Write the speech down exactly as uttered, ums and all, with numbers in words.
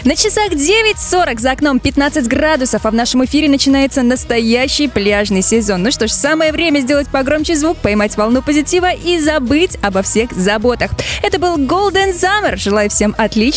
На часах девять сорок, за окном пятнадцать градусов, а в нашем эфире начинается настоящий пляжный сезон. Ну что ж, самое время сделать погромче звук, поймать волну позитива и забыть обо всех заботах. Это был Golden Summer. Желаю всем отличного